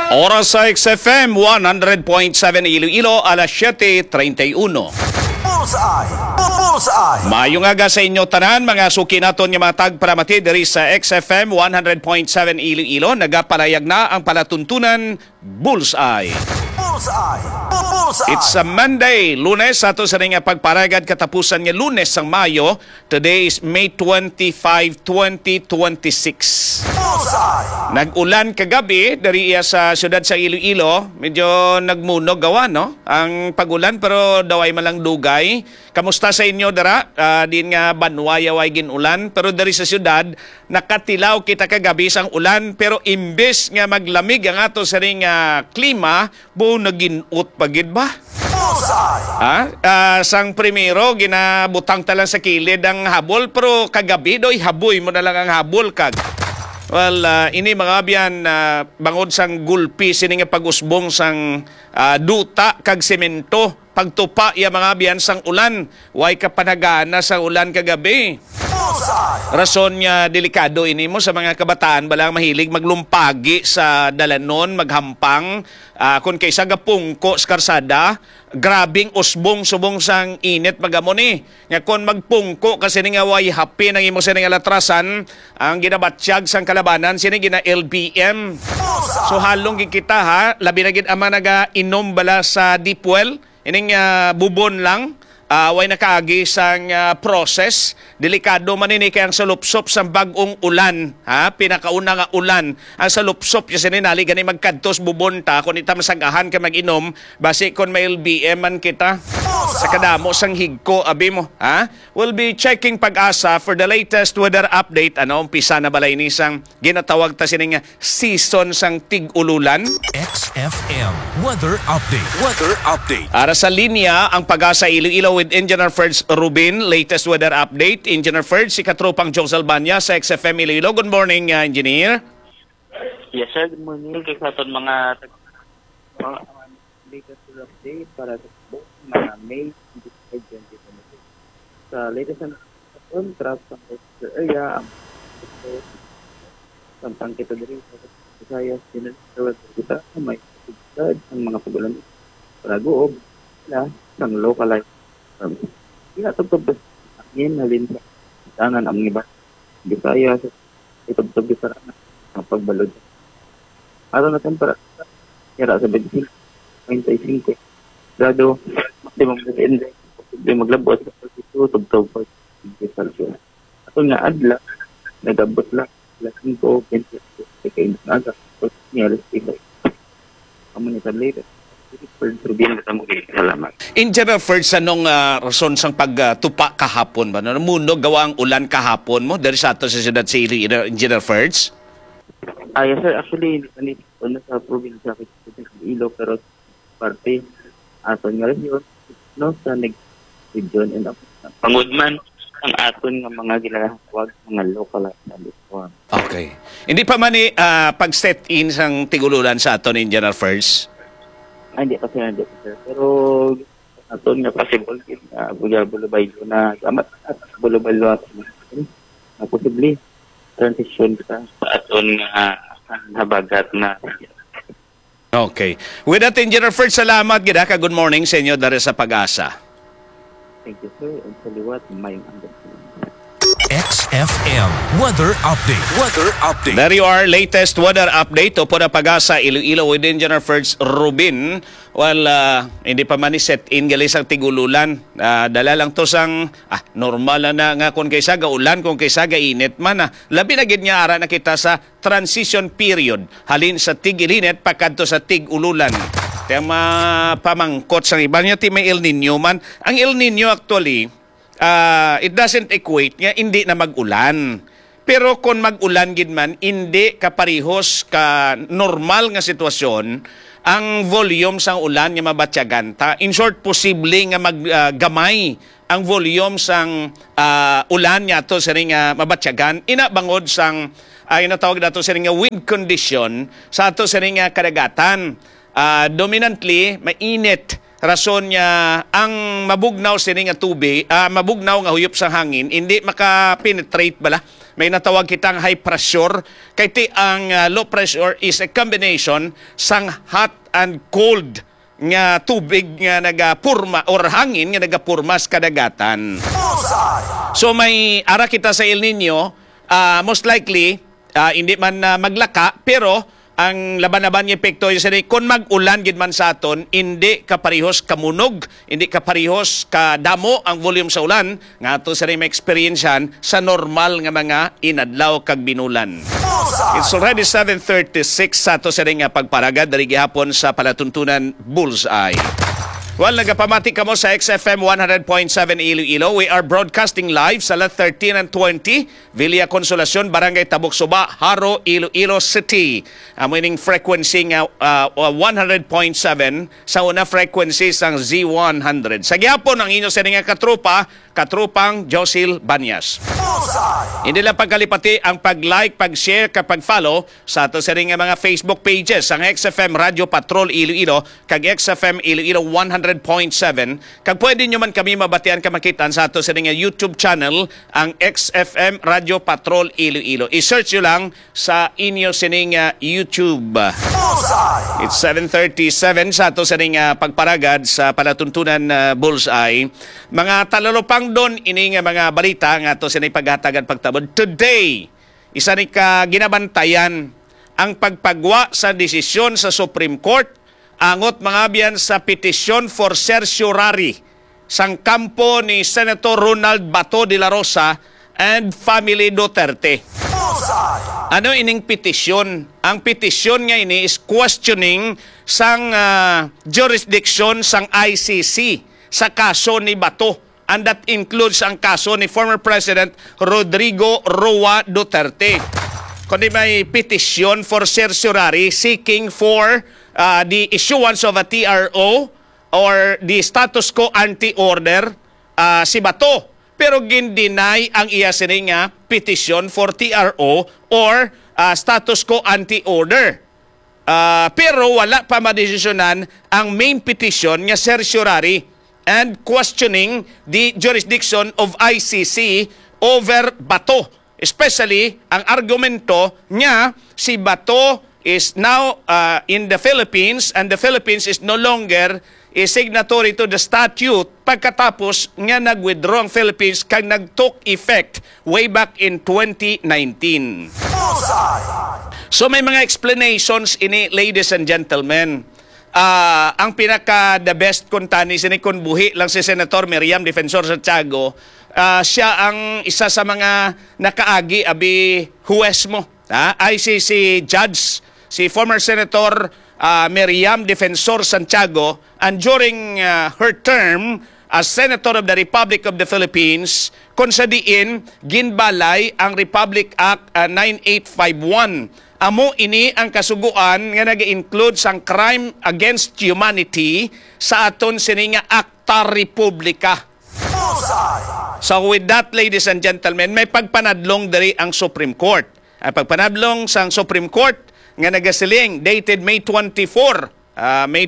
Oras sa XFM 100.7 Iloilo, alas 7:31. Bullseye! Bullseye! Maayong aga sa inyo tanan, mga suki naton nga mga tagparamati diri sa XFM 100.7 Iloilo. Nagapalayag na ang palatuntunan Bullseye. Bullseye! Bullseye! It's a Monday, Lunes, ato sa nga pagparagad katapusan nga Lunes sang Mayo. Today is May 25, 2026. Bullseye! Nag-ulan kagabi dari sa siyudad sa Iloilo. Medyo nagmunog gawa, no? Ang pag-ulan pero daway malang dugay. Kamusta sa inyo dara? Din nga banwayaway ginulan. Pero dari sa siyudad, nakatilaw kita kagabi sang ulan. Pero imbes nga maglamig ang ato sa ring klima, buo naginut pagid ba? Sang primero, ginabutang talang sa kilid ang habol. Pero kagabi doy, haboy mo na lang ang habol kag. Well, ini mga biyan bangod sang gulpi sini nga pag-usbong sang duta kag semento pagtupa ya mga biyan sang ulan. Way ka panagana sa ulan kagabi. Rason niya delikado ini mo sa mga kabataan balang mahilig maglumpagi sa dalanon, maghampang kun kaysa gapungko sa karsada, grabing usbong subong sang init magamo ni. Nga kon magpungko kasi ni nga way happy nang imo sini nga latrasan ang ginabatsyag sang kalabanan sini gina LBM. So halong gikita ha, labi na gid ama naga inom bala sa deep well, ining bubon lang. Way nakaagi sang process. Delikado man ini kay ang salupsop sa bag-ong ulan. Pinakauna nga ulan. Ang salupsop yung sininali gani magkadtos bubonta kung ita masagahan ka mag-inom basi kung may LBM man kita. Sa kadamo sang higko abi mo. We'll be checking Pag-asa for the latest weather update. Umpisa na balay ni sang ginatawag ta sining season sang tig-ululan. XFM Weather Update. Weather Update. Ara sa linya ang Pag-asa Iloilo with Engineer Ferds Rubin. Latest weather update. Engineer Ferds, si katropang Jose Albania sa XFM Iloilo. Good morning, Engineer. Yes, sir. Good morning. Kaya sa mga latest weather update para sa mga May 2026. Sa latest na trap sa area, ang pangkita diri sa Visayas, dinatawag kita may sigurad ang mga pagulan para goob na ng localized tinatugtog angin halin sa tangan ang iba Visayas itugtog sa ang pagbalod aron na temperatura kaya sa 25 grado maximum index posible maglabot sa 42 tugtog pa Celsius ato nga adla nagabot lang laking ko 20 kay naga niya alas 5 amo ni later. Salamat. Engineer Ferds, anong rason sang pagtupa kahapon ba? Munog gawa ang ulan kahapon mo dari sa ato sa siyudad sa Iloilo, Engineer Ferds? Yes sir, actually nito na sa probinsya sa Iloilo pero parte aton nga region no sa region and pangudman ang aton nga mga ginatawag mga local na lutuan. Okay. Hindi pa man pag-set in sang tigululan sa aton, Engineer Ferds? Hindi pa sir. Pero aton nga possible bulabay na amat at bulabay na posible transition sa aton nga habagat na. Okay. With that, Engineer Ferds, salamat gid ka. Good morning sa inyo dari sa Pag-asa. Thank you sir. And saliwat may XFM Weather Update. Weather Update. There you are, latest weather update o po na Pag-asa Iloilo with Engineer Ferds Rubin. Well, hindi pa man set in galis ang tigululan. Dala lang to sang normal na nga kung kaysa gaulan, kung kaysa gainit man. Labi na gid nga ara na kita sa transition period. Halin sa tig-ilinit pagkadto sa tig-ululan. Kaya pamangkot sa iba niya may El Nino man. Ang El Nino actually, it doesn't equate nga hindi na mag-ulan. Pero kung mag-ulan gid man, hindi kaparihos ka normal nga sitwasyon ang volume sang ulan nga mabatyagan ta. In short, posible nga maggamay ang volume sang ulan nga to sa ring mabatyagan. Ina bangod sang inatawag nato sa ring wind condition sa ato sa ring kadagatan. Dominantly, mainit. Rason niya ang mabugnaw sini nga tubig, mabugnaw nga huyop sa hangin, hindi maka-penetrate bala may natawag kitang high pressure. Kay ti ang low pressure is a combination sang hot and cold nga tubig nga nagapurma or hangin nga nagapurma sa kadagatan. Bullseye. So may ara kita sa El Nino, most likely hindi man maglaka, pero ang laban-laban ng epekto is kung mag-ulan gid man sa aton, hindi kaparehos kamunog, hindi kaparehos kadamo ang volume sa ulan nga ato sa ma-experiencehan sa normal nga mga inadlaw kag binulan. Bullseye. It's already 7:36 sa ato sa nga pagparagad dari gihapon sa palatuntunan Bullseye. Well, nagapamati ka mo sa XFM 100.7 Iloilo. We are broadcasting live sa lot 13 and 20, Villa Consolacion, Barangay Tabuk Suba, Haro, Iloilo City. Meaning frequency nga 100.7 sa una frequency sang Z100. Sa gihapon ang inyo sa nga katrupang Josil Banyas. Bullseye. Hindi lang pagkalipati ang pag-like, pag-share, kapag-follow sa ato sa nga mga Facebook pages ang XFM Radio Patrol Iloilo kag XFM Iloilo 100.7. Kag pwede nyo man kami mabatian ka makitaan sa ato sa nga YouTube channel ang XFM Radio Patrol Iloilo. I-search nyo lang sa inyo sining YouTube. Bullseye. It's 7:37 sa ato sa nga pagparagad sa palatuntunan Bullseye. Mga talalopang doon ini nga mga balita nga ato sa paghatagan pagtabod. Today, isa ni ka ginabantayan ang pagpagwa sa desisyon sa Supreme Court angot mga biyan sa petisyon for certiorari sang kampo ni Senator Ronald Bato de la Rosa and family Duterte. Bullseye. Ano ining petisyon? Ang petisyon nga ini is questioning sang jurisdiction sang ICC sa kaso ni Bato. And that includes ang kaso ni former President Rodrigo Roa Duterte. Kundi may petition for certiorari seeking for the issuance of a TRO or the status quo ante-order si Bato. Pero gin-deny ang iya sining nga petition for TRO or status quo ante-order. Pero wala pa madesisyonan ang main petition nga certiorari and questioning the jurisdiction of ICC over Bato. Especially, ang argumento niya, si Bato is now in the Philippines and the Philippines is no longer a signatory to the statute pagkatapos nga nag-withdraw ang Philippines kag nag-took effect way back in 2019. Bullseye. So may mga explanations ini, ladies and gentlemen. Ang pinaka-the best kuntani sinikon buhi lang si Senator Miriam Defensor Santiago. Siya ang isa sa mga nakaagi abi huwes mo. ICC judge, si former Senator Miriam Defensor Santiago, and during her term as Senator of the Republic of the Philippines, kung sa diin, ginbalay ang Republic Act 9851. Amo ini ang kasuguan nga nag-include sang crime against humanity sa aton sininga Acta Republica. Bullseye. So with that, ladies and gentlemen, may pagpanadlong dari ang Supreme Court. Ang pagpanadlong sang Supreme Court nga nagasiling dated May 24. May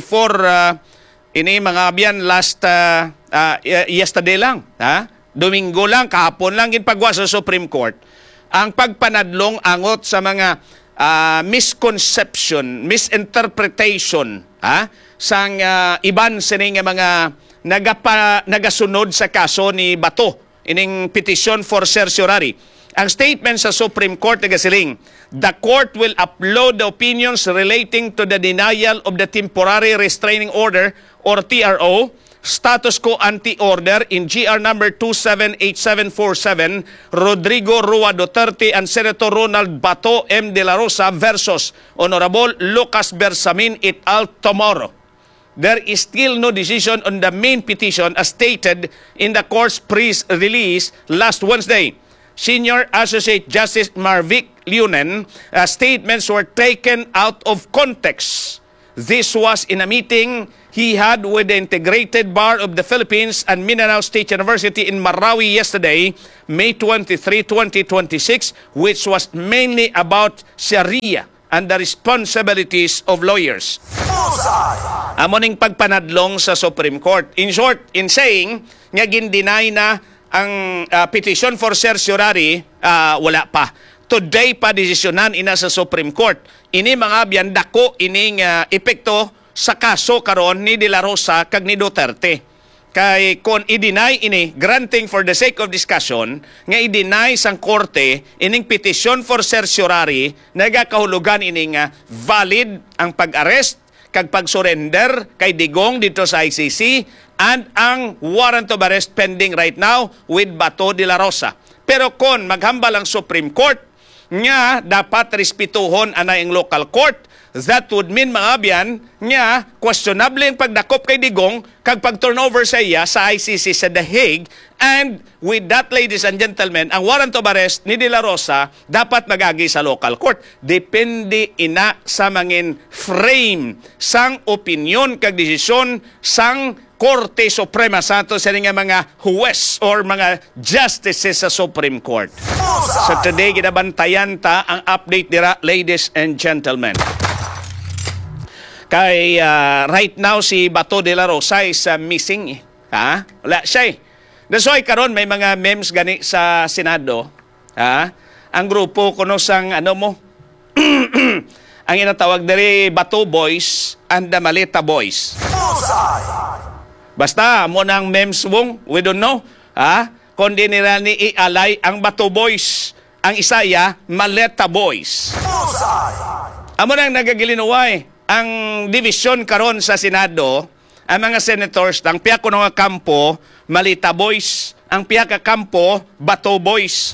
24 ini mga biyan last yesterday lang, Domingo lang, kahapon lang ginpagwa sa Supreme Court. Ang pagpanadlong angot sa mga misconception, misinterpretation sang iban sining mga nagasunod sa kaso ni Bato ining petition for certiorari. Ang statement sa Supreme Court nagasiling, the court will upload the opinions relating to the denial of the temporary restraining order or TRO, status quo ante-order in GR number 278747, Rodrigo Roa Duterte and Senator Ronald Bato M. de la Rosa versus Honorable Lucas Bersamin et al. Tomorrow. There is still no decision on the main petition as stated in the court's press release last Wednesday. Senior Associate Justice Marvic Lunen, statements were taken out of context. This was in a meeting he had with the Integrated Bar of the Philippines and Mindanao State University in Marawi yesterday, May 23, 2026, which was mainly about Sharia and the responsibilities of lawyers. Bullseye. Amoning pagpanadlong sa Supreme Court. In short, in saying, nga gin-deny na ang petition for certiorari wala pa. Today pa desisyonan ina sa Supreme Court. Ini mga biyan dako ining epekto sa kaso karon ni De La Rosa kag ni Duterte. Kay kon i-deny ini, granting for the sake of discussion, nga i-deny sang korte ining petition for certiorari, nagakahulugan ini nga valid ang pag-arrest kag pag-surrender kay Digong dito sa ICC and ang warrant of arrest pending right now with Bato de la Rosa. Pero kon maghambal ang Supreme Court nga dapat respetuhon anay ang local court, that would mean mga biyan nga questionable ang pagdakop kay Digong kag pag-turnover sa iya sa ICC sa The Hague. And with that, ladies and gentlemen, ang warrant of arrest ni De La Rosa dapat magagi sa local court. Depende ina sa mangin frame sang opinion kag desisyon sang Korte Suprema sa ato sa mga huwes or mga justices sa Supreme Court. So today, ginabantayan ta ang update dira, ladies and gentlemen. Kay right now si Bato de la Rosa is missing. Ha? Wala siya. That's why karon may mga memes gani sa Senado. Ha? Ang grupo kuno sang ano mo ang inatawag diri Bato Boys and the Maleta Boys. Basta mo nang memes wong, we don't know. Ha? Kundi nila ni ialay ang Bato Boys. Ang isaya, Maleta Boys. Amo nang nagagilinuway ang division karon sa Senado, ang mga senators, ang piya ko nga kampo, Malita Boys. Ang piya ka kampo, Bato Boys.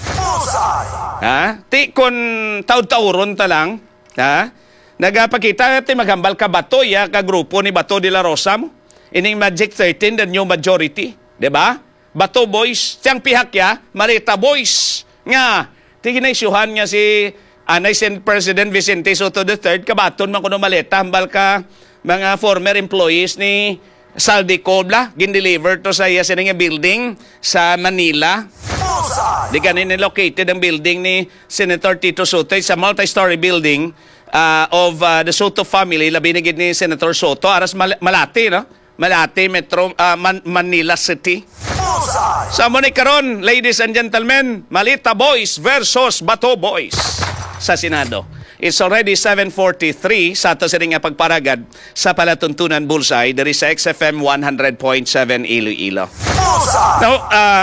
Ha? Ti kon taud-tauron ta lang, ha? Nagapakita ti maghambal ka Bato ya ka grupo ni Bato de la Rosa mo. Ining Magic 13, the new majority. Diba? Bato Boys. Siyang pihak ya, Malita Boys. Nga, tiginaisuhan nga si Anay Senate President Vicente Soto III, kabaton man kuno maleta, hambal ka mga former employees ni Saldico, gin-deliver to sa iya sininga building sa Manila. Di kanin located ang building ni Senator Tito Soto sa multi-story building of the Soto family, labi na gid ni Senator Soto, aras Malati, no? Malati, Metro, Manila City. Sa mo ni karon, ladies and gentlemen, Malita Boys versus Bato Boys sa Senado. It's already 7:43 sa ato sa nga pagparagad sa Palatuntunan Bullseye diri sa XFM 100.7 Iloilo. Now,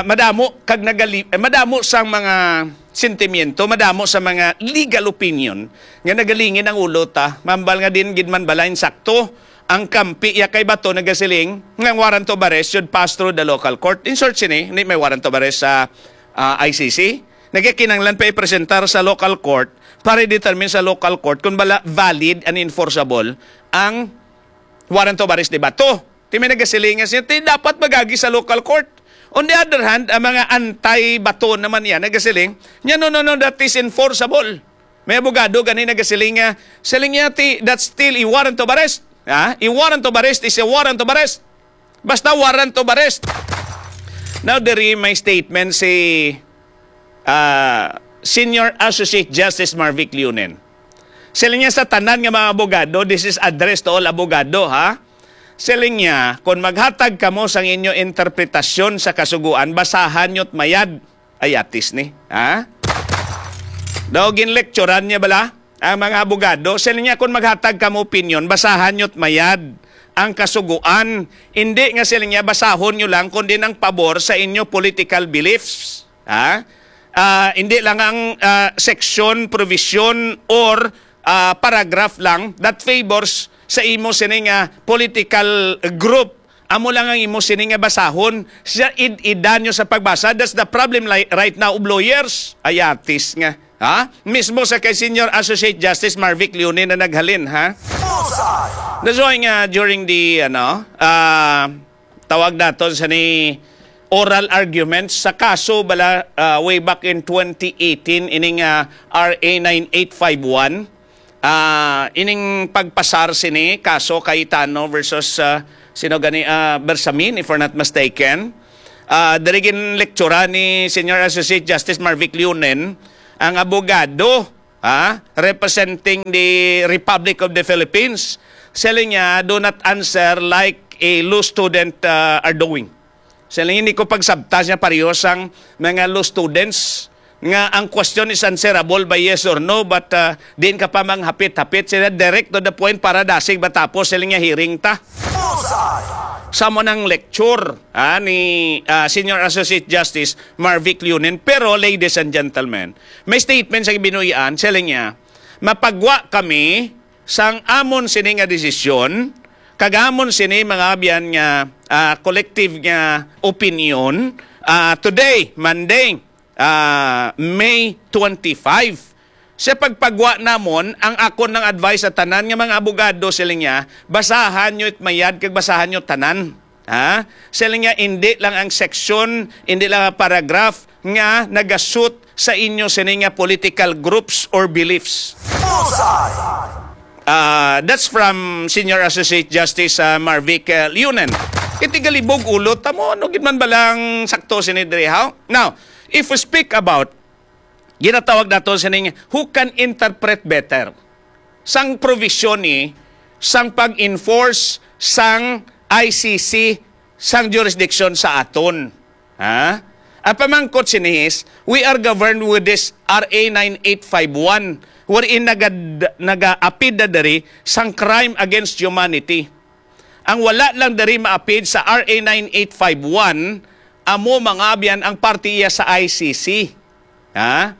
madamo sang mga sentimiento, madamo sa mga legal opinion nga nagalingin ang ulo ta. Mambal nga din gid man balain sakto ang kampi ya kay Bato nagasiling nga warrant of arrest should pass through the local court. In short sini, hindi may warrant of arrest sa ICC. Nagakinanglan pa i-presentar sa local court para i-determine sa local court kung bala valid and enforceable ang warrant of arrest ni Bato. Ti may nagasilingan siya, dapat magagi sa local court. On the other hand, ang mga anti-Bato naman yan, nagasiling, no, that is enforceable. May abogado, ganin nagasiling nga, siling niya, that's still a warrant of arrest. Ha? A warrant of arrest is a warrant of arrest. Basta warrant of arrest. Now, there may statement si Senior Associate Justice Marvic Leonen. Sila niya sa tanan nga mga abogado, this is addressed to all abogado, ha? Sila niya, kung maghatag ka mo sa inyo interpretasyon sa kasuguan, basahan nyo't mayad. Ayatis ni, ha? Daw ginlecturan niya bala ang mga abogado. Sila niya, kung maghatag ka mo opinion, basahan nyo't mayad ang kasuguan. Hindi nga sila niya, basahon nyo lang, kundi ng pabor sa inyo political beliefs. Ha? Hindi lang ang section, provision, or paragraph lang that favors sa imo sininga political group. Amo lang ang imo sininga basahon. Siya idan nyo sa pagbasa. That's the problem right now of lawyers. Ayatis nga. Ha? Mismo sa kay Senior Associate Justice Marvic Leonen na naghalin, ha? That's why nga during the tawag naton sa ni oral arguments sa kaso bala way back in 2018 ining RA 9851 ining pagpasar sini kaso Cayetano versus sino gani Bersamin, if we're not mistaken. Dirigin lektura ni Senior Associate Justice Marvic Leonen, ang abogado representing the Republic of the Philippines. Sila niya do not answer like a law student are doing. Sila hindi ko pagsabtas niya parehos ang mga law students nga ang question is answerable by yes or no, but din ka pa mang hapit-hapit sila direct to the point para dasig matapos sila nga hearing ta. Bullseye. Sa mo ng lecture ni Senior Associate Justice Marvic Lunen. Pero ladies and gentlemen, may statement sa binuyan, sila niya, mapagwa kami sang amon sini nga desisyon, kagamon sini mga abyan nga collective nga opinion today, Monday, May 25. Sa pagpagwa namon, ang akon ng advice sa tanan nga mga abogado sila niya, basahan nyo it mayad kag basahan nyo tanan. Ha? Sila niya, hindi lang ang section, hindi lang ang paragraph nga nagasut sa inyo sila nga political groups or beliefs. Bullseye. That's from Senior Associate Justice Marvic Lunen. Itigalibog ulot, tamo, ano gitman balang sakto sinidri, how? Now, if we speak about ginatawag nato sa ning who can interpret better sang provision ni sang pag-enforce sang ICC sang jurisdiction sa aton. Ha? At pamangkot sinihis, we are governed with this RA 9851 wherein naga-apid na dari sang crime against humanity. Ang wala lang dari maapid sa RA 9851 amo mga abyan ang partiya sa ICC. Ha?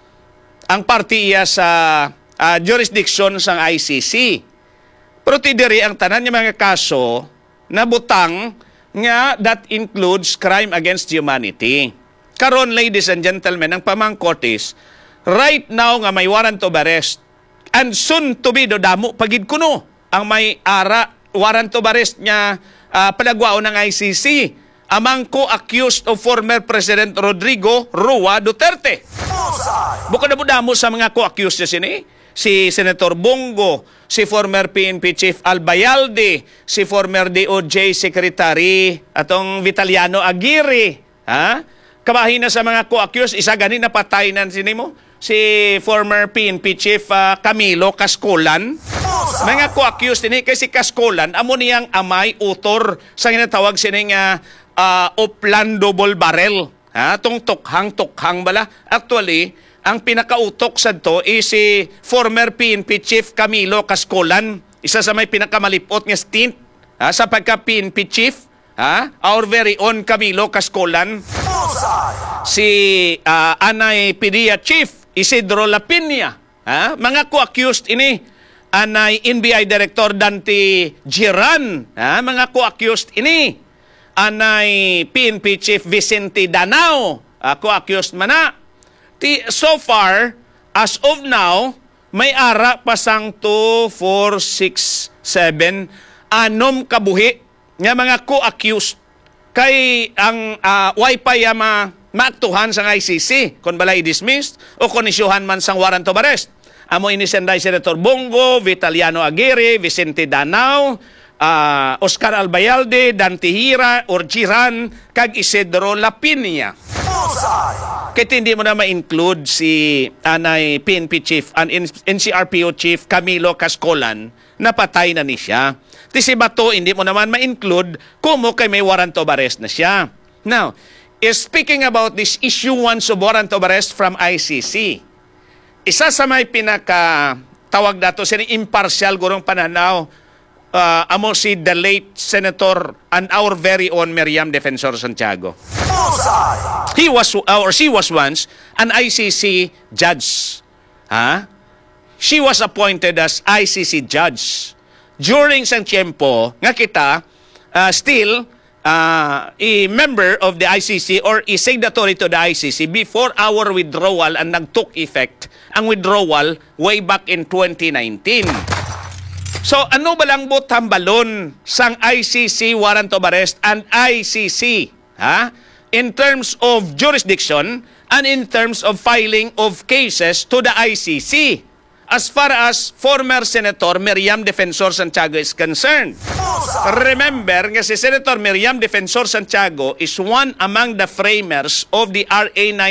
Ang partiya sa jurisdiction sang ICC. Pero tidiri ang tanan ng mga kaso na butang nga that includes crime against humanity. Karon, ladies and gentlemen, ang pamangkot is, right now nga may warrant of arrest and soon to be dodamo pagid kuno ang may warrant of arrest niya palagwao ng ICC amang co-accused of former President Rodrigo Roa Duterte. Bukod na po damo sa mga co-accused niya si Senator Bongo, si former PNP Chief Albayalde, si former DOJ Secretary atong Vitaliano Aguirre. Ha? Kabahin na sa mga co-accused, isa gani napatay na sinimo si former PNP Chief Camilo Cascolan. Mga co-accused ini kay si Cascolan amo niyang amay utor sa ginatawag sining Oplandable Barrel. Ha, tong tukhang bala. Actually, ang pinakautok sa to is si former PNP Chief Camilo Cascolan. Isa sa may pinakamalipot nga stint sa pagka-PNP Chief. Our very own Camilo Cascolan. Si Anay Pidia Chief Isidro Lapinya. Mga co-accused ini. Anay NBI Director Dante Giran. Mga co-accused ini. Anay PNP Chief Vicente Danao, co-accused mana. So far, as of now, may ara pasang 2, 4, 6, 7, 6 kabuhi nga mga co-accused kay ang wifi maaktuhan sa ICC kung balay dismissed o kung isyuhan man sang warrant of arrest. Amo inisenday Senator Bongo, Vitaliano Aguirre, Vicente Danao, Oscar Albayalde, Dante Hira, Orgiran, kag Isidro Lapinya. Kaya hindi mo na ma-include si Anay PNP Chief and NCRPO Chief Camilo Cascolan na patay na ni siya. Si Bato, hindi mo naman ma-include kung kay may warrant of arrest na siya. Now, speaking about this issuance of warrant of arrest from ICC, isa sa may pinaka-tawag dato sa impartial gurong pananaw amo si the late Senator and our very own Miriam Defensor Santiago. He was or she was once an ICC judge. She was appointed as ICC judge. During sang tiempo nga kita still a member of the ICC or a signatory to the ICC before our withdrawal and nag-took effect ang withdrawal way back in 2019. So ano ba lang bot hambalon sang ICC warrant of arrest and ICC in terms of jurisdiction and in terms of filing of cases to the ICC as far as former Senator Miriam Defensor Santiago is concerned. Remember nga si Senator Miriam Defensor Santiago is one among the framers of the RA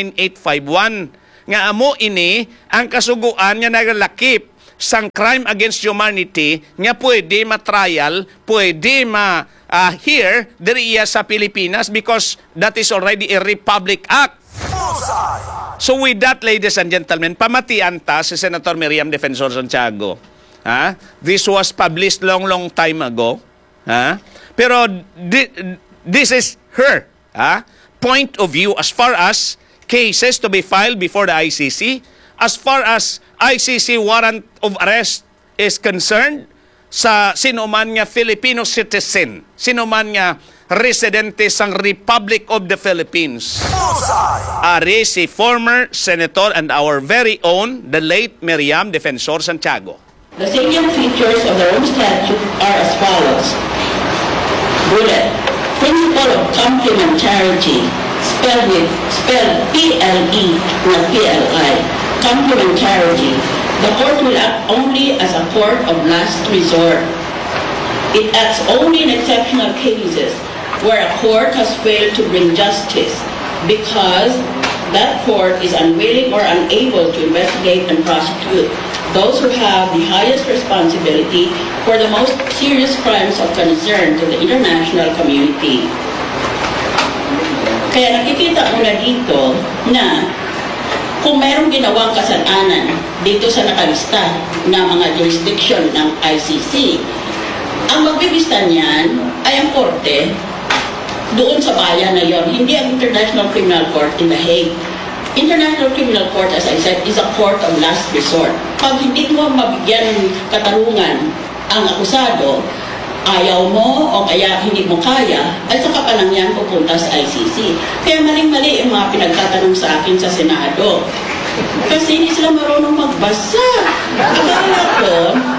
9851 nga amo ini ang kasuguan nga nagalakip sang crime against humanity nga pwede ma-trial, pwede ma-hear diri sa Pilipinas because that is already a Republic Act. So with that, ladies and gentlemen, pamatian ta si Senator Miriam Defensor Santiago. This was published long time ago. Pero this is her point of view as far as cases to be filed before the ICC, as far as ICC warrant of arrest is concerned, sa sino man nga Filipino citizen, sino man nga residente sang Republic of the Philippines. Ari si former Senator and our very own, the late Miriam Defensor Santiago. The salient features of the Rome Statute are as follows. Bullet. Principle of complementarity, spelled P-L-E, not P-L-I. Complementarity. The court will act only as a court of last resort. It acts only in exceptional cases where a court has failed to bring justice because that court is unwilling or unable to investigate and prosecute those who have the highest responsibility for the most serious crimes of concern to the international community. Kaya nakikita mo na dito na kung mayroong ginawang kasalanan dito sa nakalista na mga jurisdiction ng ICC, ang magbibista niyan ay ang korte doon sa bayan na yon, hindi ang International Criminal Court in The Hague. International Criminal Court, as I said, is a court of last resort. Pag hindi mo mabigyan ng katarungan ang akusado, ayaw mo o kaya hindi mo kaya, ay saka pa lang yan pupunta sa ICC. Kaya maling-mali yung mga pinagtatanong sa akin sa Senado. Kasi hindi sila marunong magbasa. Akala ko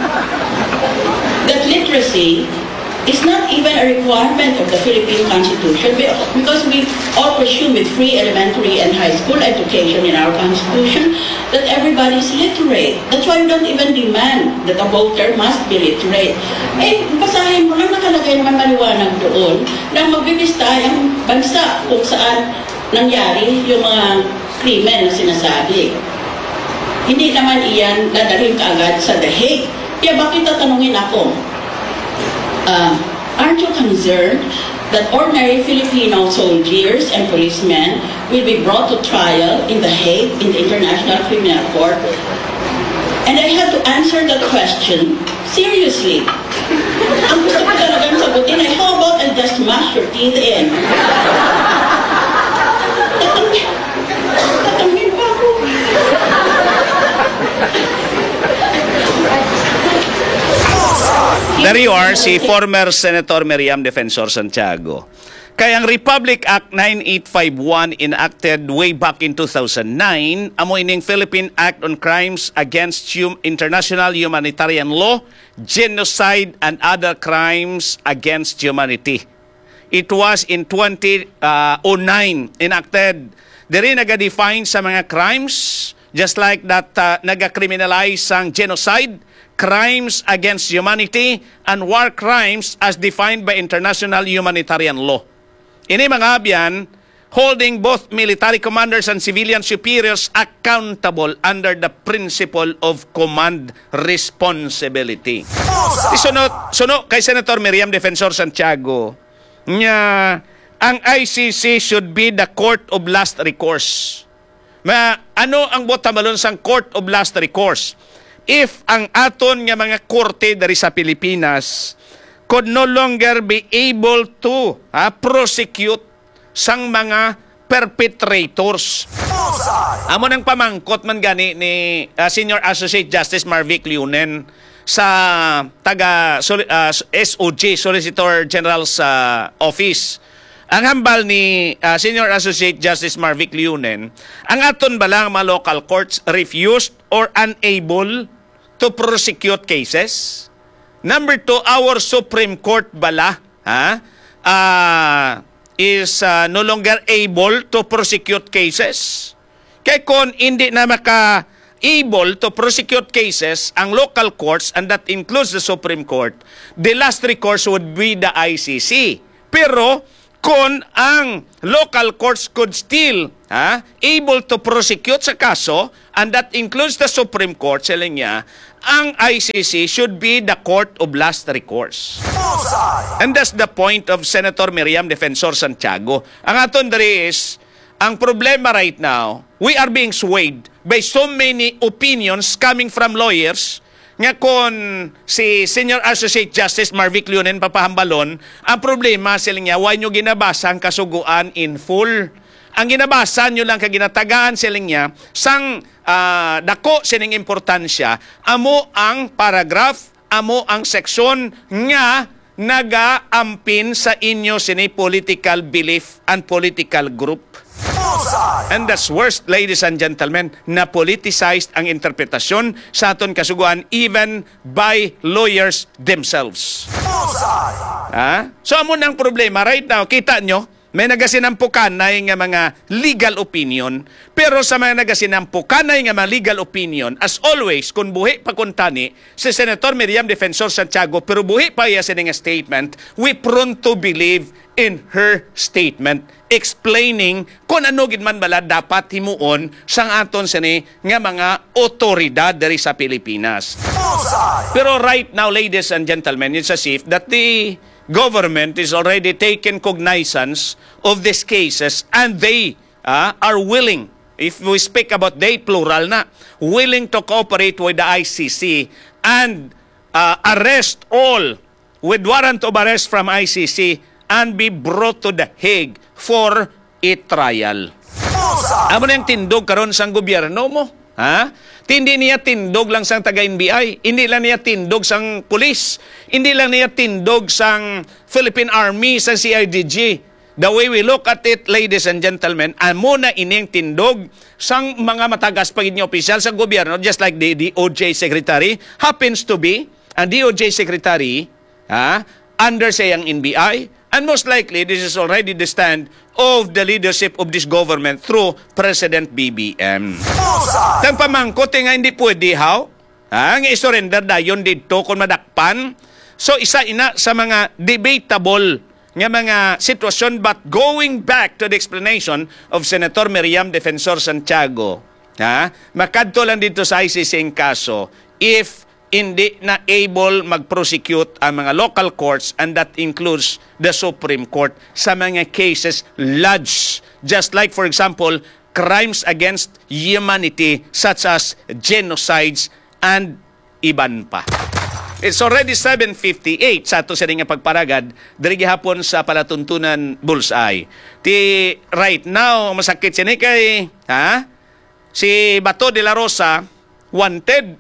that literacy is not even a requirement of the Philippine Constitution because we all presume with free elementary and high school education in our Constitution that everybody is literate. That's why we don't even demand that a voter must be literate. Eh, basahin mo lang, nakalagay naman maliwanag doon na magbibista ang bansa kung saan nangyari yung mga krimen na sinasabi. Hindi naman iyan dadalhin kaagad sa The Hague. Kaya bakit tatanungin ako? Aren't you concerned that ordinary Filipino soldiers and policemen will be brought to trial in The Hague, in the International Criminal Court? And I had to answer that question seriously. Ang gusto ko talagang sagutin ay, how about I just mash your teeth in? Tatangin pa ako. There you are, si former Senator Miriam Defensor Santiago. Kaya ang Republic Act 9851 enacted way back in 2009, amo ining Philippine Act on Crimes Against International Humanitarian Law, Genocide, and Other Crimes Against Humanity. It was in 2009 enacted. Diri naga-define sa mga crimes, just like that naga-criminalize ang genocide, crimes against humanity, and war crimes as defined by international humanitarian law. Ini mga abyan, holding both military commanders and civilian superiors accountable under the principle of command responsibility. Suno kay Senator Miriam Defensor Santiago, nga ang ICC should be the court of last recourse. Ano ang botamalon sang court of last recourse? If ang aton nga mga korte dari sa Pilipinas could no longer be able to prosecute sang mga perpetrators. Amo nang pamangkot man gani ni Senior Associate Justice Marvic Liunen sa taga SOG, Solicitor General's Office. Ang hambal ni Senior Associate Justice Marvic Liunen, ang aton balang mga local courts refused or unable to prosecute cases. Number 2, our Supreme Court bala is no longer able to prosecute cases. Kaya kung hindi na able to prosecute cases ang local courts, and that includes the Supreme Court, the last recourse would be the ICC. Pero kung ang local courts could still able to prosecute sa kaso, and that includes the Supreme Court, sila niya, ang ICC should be the court of last recourse. And that's the point of Senator Miriam Defensor Santiago. Ang aton diri is, ang problema right now, we are being swayed by so many opinions coming from lawyers nga kon si Senior Associate Justice Marvic Leonen papahambalon, ang problema sila niya, why nyo ginabasa ang kasuguan in full. Ang ginabasa nyo lang kaginatagaan sila niya, sang dako sining importansya, amo ang paragraph, amo ang seksyon nga nagaampin sa inyo sini political belief and political group. And that's worst, ladies and gentlemen, na politicized ang interpretasyon sa aton kasuguan even by lawyers themselves. So amo nang problema right now, kita nyo, may nagasinampukanay nga mga legal opinion, pero sa mga nagasinampukanay nga mga legal opinion, as always, kung buhi pa kuntani, si Senator Miriam Defensor Santiago, pero buhi pa iya sining statement, we prone to believe in her statement, explaining kung ano gid man bala dapat himuon sang aton sini nga mga otoridad diri sa Pilipinas. Pero right now, ladies and gentlemen, it's as if that the government is already taken cognizance of these cases and they are willing, if we speak about they plural na, willing to cooperate with the ICC and arrest all with warrant of arrest from ICC and be brought to the Hague for a trial. Amo na yung tindog karon sang gobyerno mo. Hindi niya tindog lang sang taga-NBI, hindi lang niya tindog sang pulis, hindi lang niya tindog sang Philippine Army, sang CIDG. The way we look at it, ladies and gentlemen, amo na ining tindog sang mga matagas pagid nga opisyal sa gobyerno, just like the DOJ Secretary happens to be, ang DOJ Secretary, under sayang NBI, and most likely, this is already the stand of the leadership of this government through President BBM. Tang pamangkot nga hindi pwede, nga isurrender dayon dito kung madakpan. So isa ina sa mga debatable nga mga sitwasyon, but going back to the explanation of Senator Miriam Defensor Santiago, makadto lang dito sa ICC ang kaso if hindi na able mag-prosecute ang mga local courts, and that includes the Supreme Court sa mga cases lodged, just like for example crimes against humanity such as genocides and iban pa. It's already 7:58 sa ato sa nga pagparagad diri gihapon sa palatuntunan Bullseye. Right now masakit sini kay si Bato de la Rosa wanted,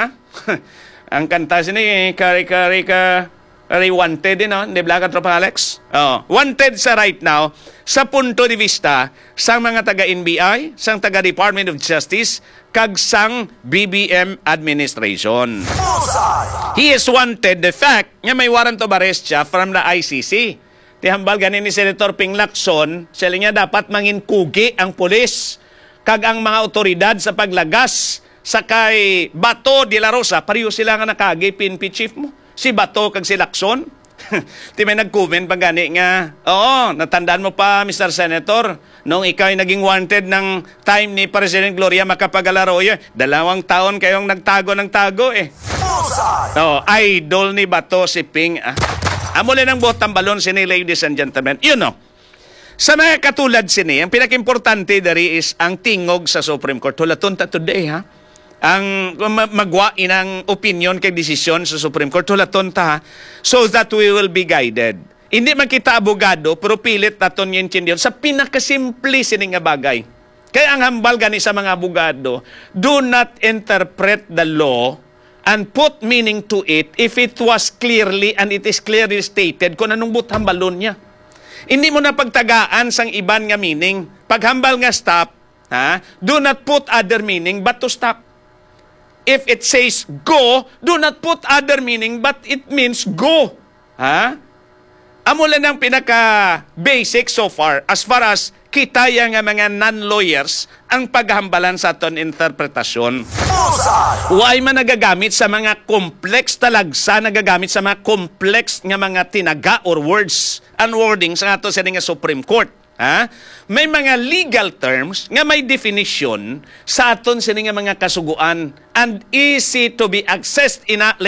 ang kanta sini kari wanted din, hindi Black Tropa Alex? Wanted sa right now sa punto de vista sang mga taga-NBI, sang taga-Department of Justice, kag sang BBM administration. He is wanted, the fact nga may warrant of arrest siya from the ICC. Tihambal ganin ni Senator Ping Lacson, sila niya dapat manginkugi ang pulis kag ang mga otoridad sa paglagas sa kay Bato de la Rosa. Pareho sila nga nakagi PNP chief mo, si Bato kag si Lacson. Di may nag-comment pa gani nga, oo, natandaan mo pa, Mr. Senator, nung ikaw ay naging wanted ng time ni President Gloria Macapagal-Arroyo, 2 taon kayong nagtago ng tago eh. Idol ni Bato si Ping. Amo lang ang botang balon sini, ladies and gentlemen. You know, sa mga katulad sini, ang pinaka-importante dari is ang tingog sa Supreme Court. Hulaton ta today, ang magwain ang opinion kay desisyon sa Supreme Court, hulaton ta, so that we will be guided. Hindi man kita abogado, pero pilit naton yung chindiyon sa pinakasimple sining nga bagay. Kaya ang hambal gani sa mga abogado, do not interpret the law and put meaning to it if it was clearly and it is clearly stated kung anong butang balon niya. Hindi mo na pagtagaan sang iban nga meaning. Paghambal nga stop, do not put other meaning but to stop. If it says go, do not put other meaning but it means go. Amo lang ang pinaka-basic so far as kitaya nga mga non-lawyers ang paghambalan sa aton interpretasyon. Huwag man nagagamit sa mga complex talagsa, nagagamit sa mga complex nga mga tinaga or words and wordings sa ato sa nga Supreme Court. May mga legal terms nga may definition sa aton sa nga mga kasuguan and easy to be accessed in a